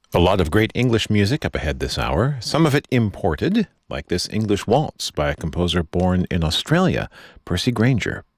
A lot of great English music up ahead this hour, some of it imported, like this English waltz by a composer born in Australia, Percy Grainger.